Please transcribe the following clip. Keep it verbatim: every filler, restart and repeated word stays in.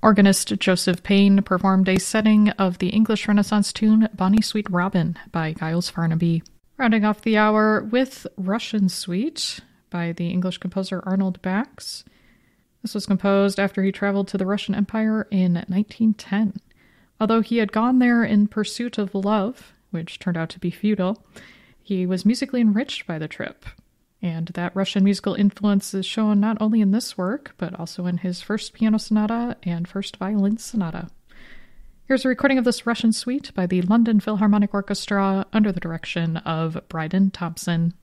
Organist Joseph Payne performed a setting of the English Renaissance tune Bonnie Sweet Robin by Giles Farnaby. Rounding off the hour with Russian Suite by the English composer Arnold Bax. This was composed after he traveled to the Russian Empire in nineteen ten. Although he had gone there in pursuit of love, which turned out to be futile, he was musically enriched by the trip. And that Russian musical influence is shown not only in this work, but also in his first piano sonata and first violin sonata. Here's a recording of this Russian suite by the London Philharmonic Orchestra under the direction of Bryden Thompson.